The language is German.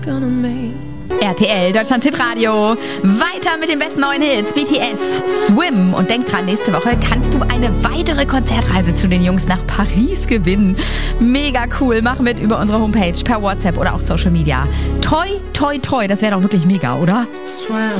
RTL, Deutschlands Hitradio. Weiter mit den besten neuen Hits. BTS, Swim. Und denk dran, nächste Woche kannst du eine weitere Konzertreise zu den Jungs nach Paris gewinnen. Mega cool. Mach mit über unsere Homepage, per WhatsApp oder auch Social Media. Toi, toi, toi. Das wäre doch wirklich mega, oder? Swim.